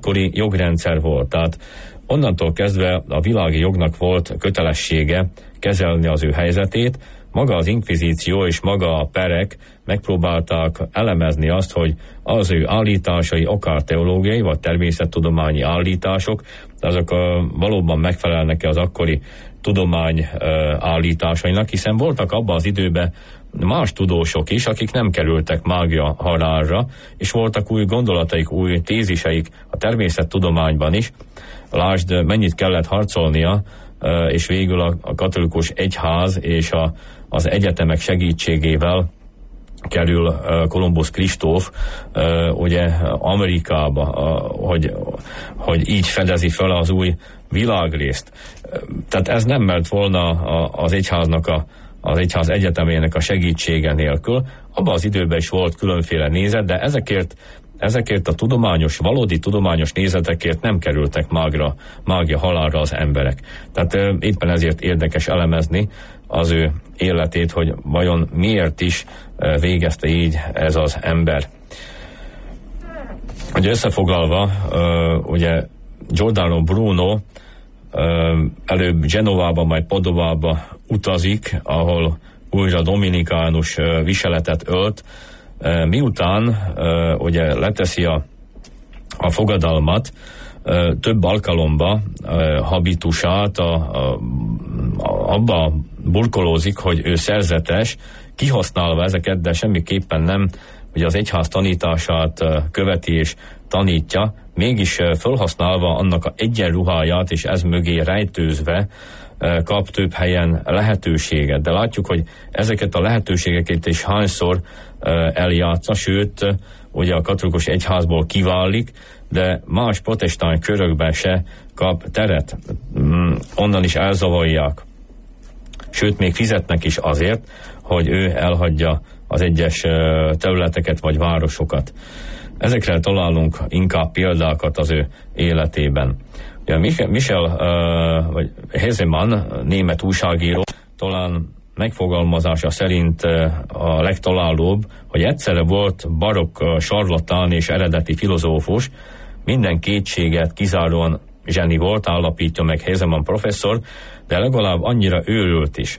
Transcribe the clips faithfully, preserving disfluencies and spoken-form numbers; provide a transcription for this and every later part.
akkori jogrendszer volt. Tehát onnantól kezdve a világi jognak volt kötelessége kezelni az ő helyzetét. Maga az inkvizíció és maga a perek megpróbálták elemezni azt, hogy az ő állításai akár teológiai vagy természettudományi állítások, azok a, valóban megfelelnek-e az akkori tudomány állításainak, hiszen voltak abban az időben más tudósok is, akik nem kerültek mágia halálra, és voltak új gondolataik, új téziseik a természettudományban is. Lásd, mennyit kellett harcolnia, és végül a, a katolikus egyház és a, az egyetemek segítségével kerül Kolumbusz Kristóf ugye Amerikába, hogy, hogy így fedezi fel az új világrészt. Tehát ez nem ment volna az egyháznak a az egyház egyetemének a segítsége nélkül. Abban az időben is volt különféle nézet, de ezekért, ezekért a tudományos, valódi tudományos nézetekért nem kerültek mágra, mágia halálra az emberek. Tehát e, éppen ezért érdekes elemezni az ő életét, hogy vajon miért is e, végezte így ez az ember. Ugye összefoglalva, e, ugye Giordano Bruno előbb Genovába, majd Padovába utazik, ahol újra dominikánus viseletet ölt. Miután ugye leteszi a, a fogadalmat, több alkalomba habitusát a, a, a, abba burkolózik, hogy ő szerzetes, kihasználva ezeket, de semmiképpen nem ugye az egyház tanítását követi és tanítja, mégis felhasználva annak a egyenruháját, és ez mögé rejtőzve kap több helyen lehetőséget. De látjuk, hogy ezeket a lehetőségeket is hányszor eljátsza, sőt, ugye a katolikus egyházból kiválik, de más protestáns körökben se kap teret. Onnan is elzavarják. Sőt, még fizetnek is azért, hogy ő elhagyja az egyes területeket vagy városokat. Ezekre találunk inkább példákat az ő életében. Ugye Michel, Michel uh, vagy Hesemann, német újságíró, talán megfogalmazása szerint uh, a legtalálóbb, hogy egyszerre volt barokk uh, sarlatán és eredeti filozófus, minden kétséget kizáróan zseni volt, állapítja meg Hesemann professzor, de legalább annyira őrült is.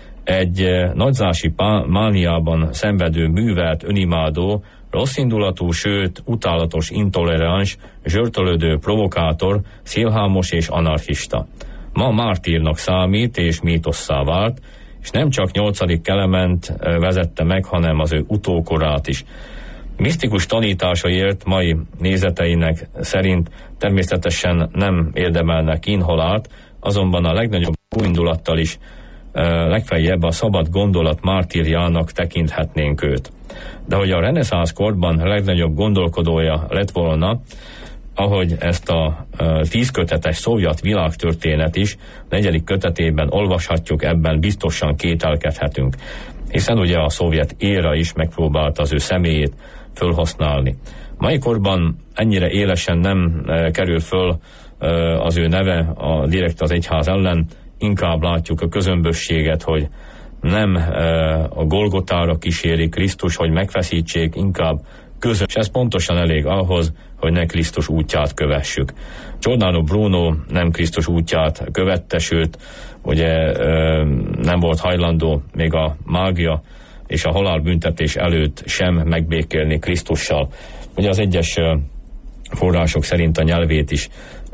Egy uh, nagyzási mániában szenvedő, művelt, önimádó, rosszindulatú, sőt, utálatos, intoleráns, zsörtölődő, provokátor, szélhámos és anarchista. Ma mártírnak számít és mítosszá vált, és nem csak nyolcadik Klement vezette meg, hanem az ő utókorát is. Misztikus tanításaiért mai nézeteinek szerint természetesen nem érdemelnek kínhalált, azonban a legnagyobb indulattal is legfeljebb a szabad gondolat mártírjának tekinthetnénk őt. De hogy a reneszánsz korban legnagyobb gondolkodója lett volna, ahogy ezt a tízkötetes szovjet világtörténet is negyedik kötetében olvashatjuk, ebben biztosan kételkedhetünk. Hiszen ugye a szovjet éra is megpróbálta az ő személyét fölhasználni. Mai korban ennyire élesen nem kerül föl az ő neve a direkt az egyház ellen, inkább látjuk a közömbösséget, hogy nem a Golgotára kíséri Krisztus, hogy megfeszítsék, inkább közös. És ez pontosan elég ahhoz, hogy ne Krisztus útját kövessük. Giordano Bruno nem Krisztus útját követte, sőt, ugye nem volt hajlandó még a mágia és a halálbüntetés előtt sem megbékélni Krisztussal. Ugye az egyes források szerint a nyelvét is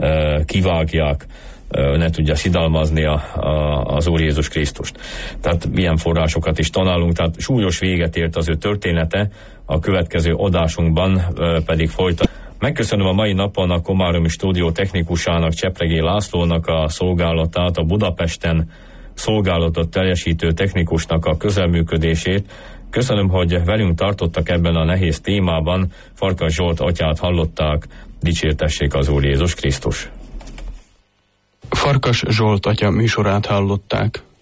kivágják, ne tudja szidalmazni a, a, az Úr Jézus Krisztust. Tehát milyen forrásokat is tanálunk, tehát súlyos véget ért az ő története, a következő adásunkban pedig folytat. Megköszönöm a mai napon a Komáromi stúdió technikusának, Csepregi Lászlónak a szolgálatát, a Budapesten szolgálatot teljesítő technikusnak a közelműködését. Köszönöm, hogy velünk tartottak ebben a nehéz témában. Farkas Zsolt atyát hallották, dicsértessék az Úr Jézus Krisztus. Farkas Zsolt atya műsorát hallották.